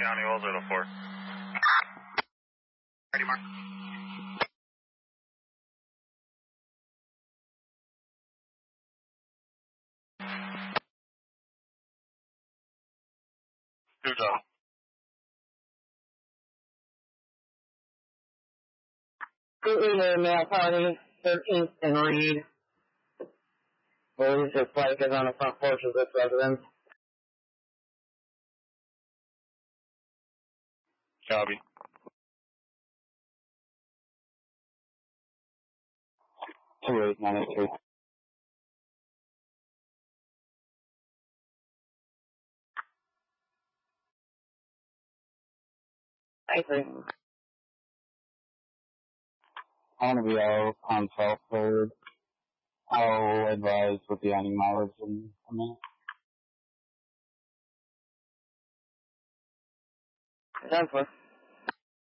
County, all 04. Ready, Mark? Good job. Good evening, Mail Party, 13th and Reed. Police are flankers on the front porch of this residence. Copy. 2893. I think. I'm going to be out on South Third. I'll advise with the ending mileage in a minute. 10-4.